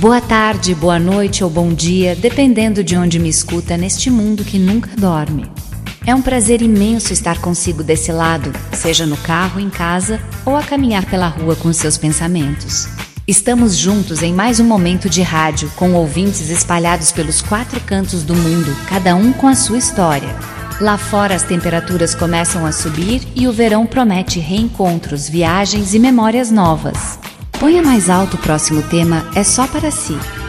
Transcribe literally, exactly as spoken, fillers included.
Boa tarde, boa noite ou bom dia, dependendo de onde me escuta neste mundo que nunca dorme. É um prazer imenso estar consigo desse lado, seja no carro, em casa ou a caminhar pela rua com seus pensamentos. Estamos juntos em mais um momento de rádio, com ouvintes espalhados pelos quatro cantos do mundo, cada um com a sua história. Lá fora as temperaturas começam a subir e o verão promete reencontros, viagens e memórias novas. Ponha mais alto o próximo tema, é só para si.